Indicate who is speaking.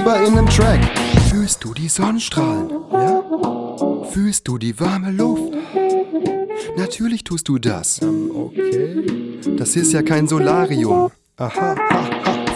Speaker 1: drüber in nem Track. Fühlst du die Sonnenstrahlen? Ja? Fühlst du die warme Luft? Natürlich tust du das.
Speaker 2: Okay.
Speaker 1: Das ist ja kein Solarium. Aha, ha, ha.